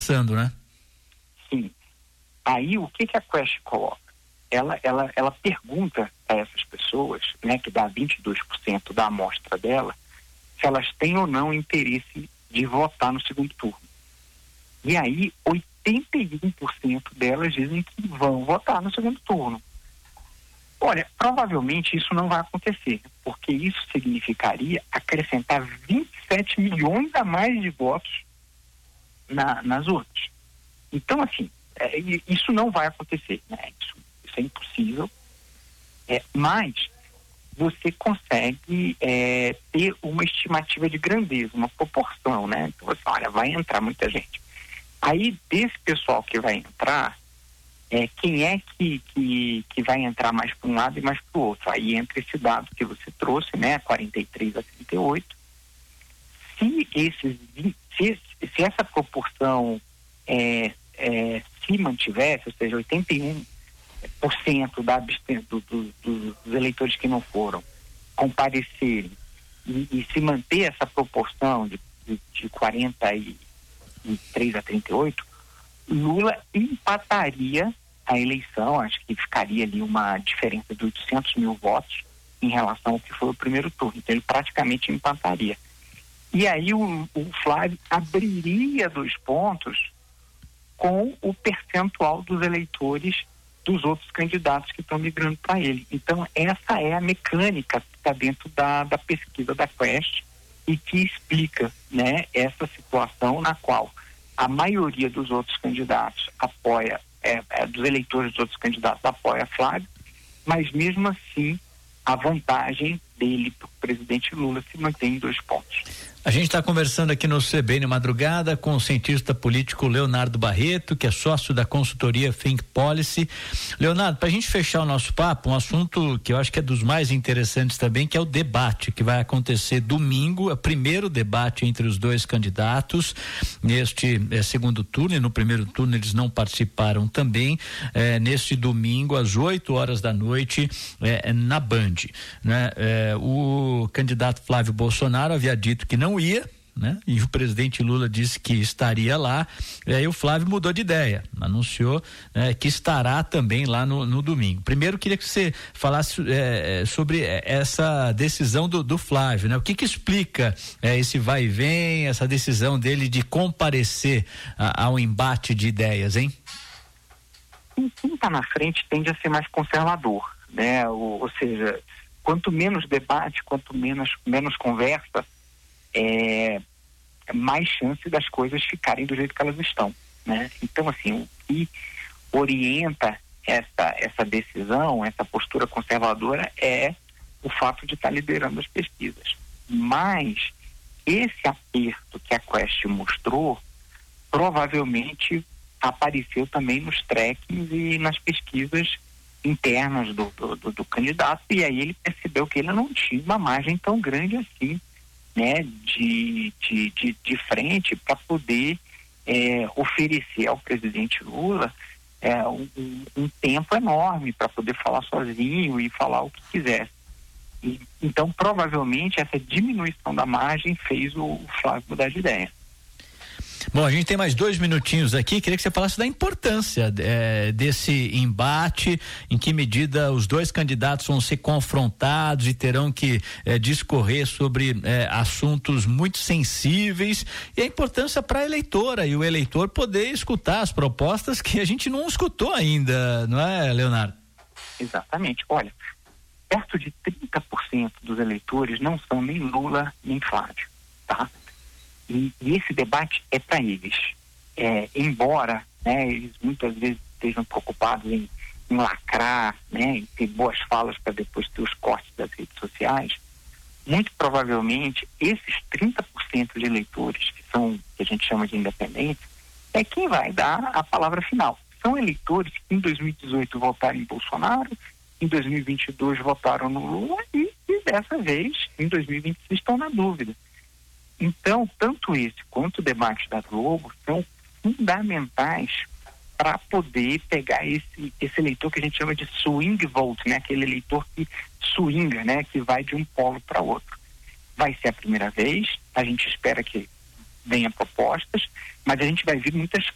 passando, né? Sim. Aí o que a Quest coloca? Ela pergunta a essas pessoas, né, que dá 22% da amostra dela, se elas têm ou não interesse de votar no segundo turno. E aí 81% delas dizem que vão votar no segundo turno. Olha, provavelmente isso não vai acontecer, porque isso significaria acrescentar 27 milhões a mais de votos nas urnas. Então, assim, isso não vai acontecer, né? Isso é impossível, mas você consegue ter uma estimativa de grandeza, uma proporção, né? Então, você, olha, vai entrar muita gente. Aí, desse pessoal que vai entrar, quem é que vai entrar mais para um lado e mais para o outro? Aí entra esse dado que você trouxe, né? 43 a 38. Se essa proporção se mantivesse, ou seja, 81% dos eleitores que não foram comparecerem e se manter essa proporção de 43 a 38, Lula empataria a eleição. Acho que ficaria ali uma diferença de 800 mil votos em relação ao que foi o primeiro turno. Então ele praticamente empataria. E aí o Flávio abriria 2 pontos com o percentual dos eleitores dos outros candidatos que estão migrando para ele. Então essa é a mecânica que está dentro da pesquisa da Quest e que explica, né, essa situação na qual a maioria dos outros candidatos apoia, dos eleitores dos outros candidatos apoia Flávio, mas mesmo assim a vantagem dele para o presidente Lula se mantém em 2 pontos. A gente está conversando aqui no CBN Madrugada com o cientista político Leonardo Barreto, que é sócio da consultoria Think Policy. Leonardo, para a gente fechar o nosso papo, um assunto que eu acho que é dos mais interessantes também, que é o debate que vai acontecer domingo, o primeiro debate entre os 2 candidatos neste segundo turno, e no primeiro turno eles não participaram também, neste domingo às 8h da noite, na Band, né? O candidato Flávio Bolsonaro havia dito que não ia, né? E o presidente Lula disse que estaria lá, e aí o Flávio mudou de ideia, anunciou que estará também lá no domingo. Primeiro queria que você falasse sobre essa decisão do Flávio, né? O que explica esse vai e vem, essa decisão dele de comparecer ao embate de ideias, hein? Quem está na frente tende a ser mais conservador, né? Ou seja, quanto menos debate, quanto menos conversa, mais chance das coisas ficarem do jeito que elas estão, né? Então, assim, o que orienta essa decisão, essa postura conservadora, é o fato de estar liderando as pesquisas. Mas esse aperto que a Quest mostrou provavelmente apareceu também nos trackings e nas pesquisas internas do candidato, e aí ele percebeu que ele não tinha uma margem tão grande assim, né, de frente para poder oferecer ao presidente Lula um tempo enorme para poder falar sozinho e falar o que quisesse. Então, provavelmente, essa diminuição da margem fez o Flávio mudar de ideia. Bom, a gente tem mais 2 minutinhos aqui, queria que você falasse da importância desse embate, em que medida os 2 candidatos vão ser confrontados e terão que discorrer sobre assuntos muito sensíveis, e a importância para a eleitora e o eleitor poder escutar as propostas que a gente não escutou ainda, não é, Leonardo? Exatamente. Olha, perto de 30% dos eleitores não são nem Lula nem Flávio, tá? E esse debate é para eles. Embora, né, eles muitas vezes estejam preocupados em lacrar, né, em ter boas falas para depois ter os cortes das redes sociais, muito provavelmente esses 30% de eleitores que a gente chama de independentes, é quem vai dar a palavra final. São eleitores que em 2018 votaram em Bolsonaro, em 2022 votaram no Lula e dessa vez, em 2026, estão na dúvida. Então, tanto esse quanto o debate da Globo são fundamentais para poder pegar esse eleitor que a gente chama de swing vote, né? Aquele eleitor que swinga, né? Que vai de um polo para outro. Vai ser a primeira vez, a gente espera que venha propostas, mas a gente vai ver muitas